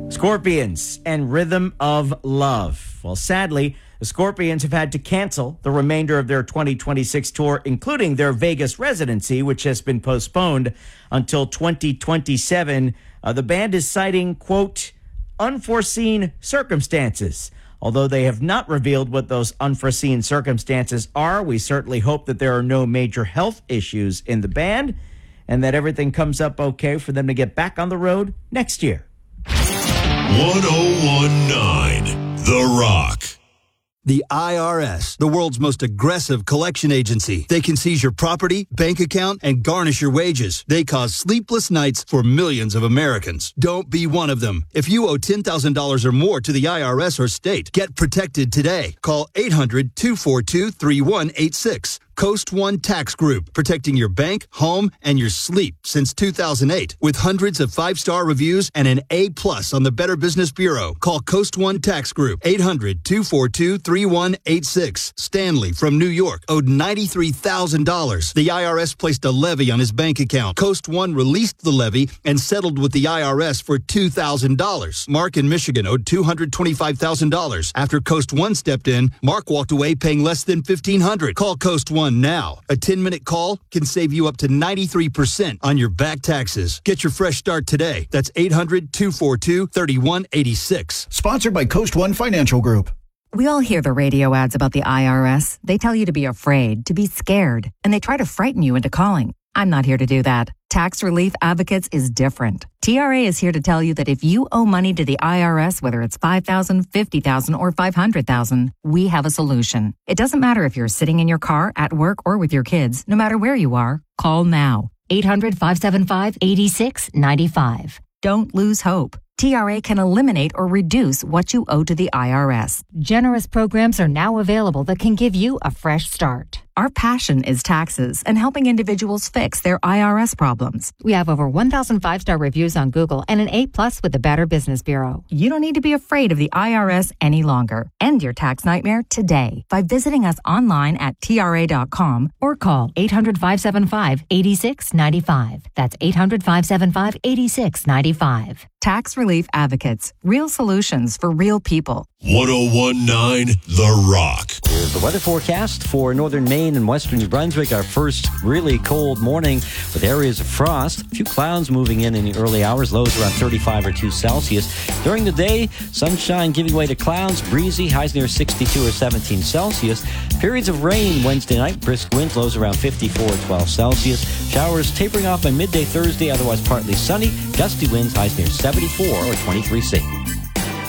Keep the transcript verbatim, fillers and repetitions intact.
Scorpions and Rhythm of Love. Well, sadly, the Scorpions have had to cancel the remainder of their twenty twenty-six tour, including their Vegas residency, which has been postponed until twenty twenty-seven. Uh, the band is citing, quote, unforeseen circumstances. Although they have not revealed what those unforeseen circumstances are, we certainly hope that there are no major health issues in the band and that everything comes up okay for them to get back on the road next year. one oh one nine The Rock. The I R S, the world's most aggressive collection agency. They can seize your property, bank account, and garnish your wages. They cause sleepless nights for millions of Americans. Don't be one of them. If you owe ten thousand dollars or more to the I R S or state, get protected today. Call eight hundred, two four two, three one eight six. Coast One Tax Group, protecting your bank, home, and your sleep since two thousand eight. With hundreds of five-star reviews and an A-plus on the Better Business Bureau. Call Coast One Tax Group, eight hundred, two four two, three one eight six. Stanley from New York owed ninety-three thousand dollars. The I R S placed a levy on his bank account. Coast One released the levy and settled with the I R S for two thousand dollars. Mark in Michigan owed two hundred twenty-five thousand dollars. After Coast One stepped in, Mark walked away paying less than fifteen hundred dollars. Call Coast One now. A ten-minute call can save you up to ninety-three percent on your back taxes. Get your fresh start today. That's eight hundred, two four two, three one eight six. Sponsored by Coast One Financial Group. We all hear the radio ads about the I R S. They tell you to be afraid, to be scared, and they try to frighten you into calling. I'm not here to do that. Tax Relief Advocates is different. T R A is here to tell you that if you owe money to the I R S, whether it's five thousand dollars, fifty thousand dollars, or five hundred thousand dollars, we have a solution. It doesn't matter if you're sitting in your car, at work, or with your kids. No matter where you are, call now. eight hundred, five seven five, eight six nine five. Don't lose hope. T R A can eliminate or reduce what you owe to the I R S. Generous programs are now available that can give you a fresh start. Our passion is taxes and helping individuals fix their I R S problems. We have over one thousand five-star reviews on Google and an A-plus with the Better Business Bureau. You don't need to be afraid of the I R S any longer. End your tax nightmare today by visiting us online at T R A dot com or call eight hundred, five seven five, eight six nine five. That's eight hundred, five seven five, eight six nine five. Tax Relief Advocates. Real solutions for real people. one oh one nine The Rock. Here's the weather forecast for northern Maine and western New Brunswick. Our first really cold morning with areas of frost. A few clouds moving in in the early hours. Lows around thirty-five or two Celsius. During the day, sunshine giving way to clouds. Breezy. Highs near sixty-two or seventeen Celsius. Periods of rain Wednesday night. Brisk winds. Lows around fifty-four or twelve Celsius. Showers tapering off by midday Thursday. Otherwise partly sunny. Gusty winds. Highs near seventy-four or twenty-three C.